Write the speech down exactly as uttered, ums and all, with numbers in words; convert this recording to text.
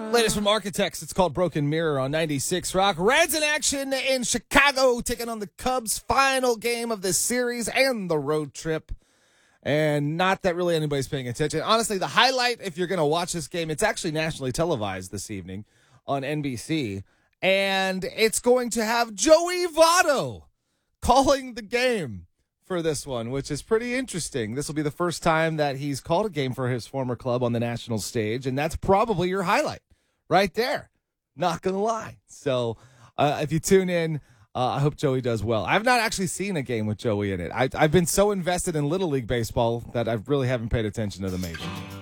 Latest from Architects. It's called Broken Mirror on ninety-six Rock. Reds in action in Chicago, taking on the Cubs. Final game of this series and the road trip. And not that really anybody's paying attention. Honestly, the highlight, if you're going to watch this game, it's actually nationally televised this evening on N B C. And it's going to have Joey Votto calling the game for this one, which is pretty interesting. This will be the first time that he's called a game for his former club on the national stage, and that's probably your highlight right there. Not going to lie. So uh, if you tune in, uh, I hope Joey does well. I've not actually seen a game with Joey in it. I, I've been so invested in Little League Baseball that I really haven't paid attention to the majors.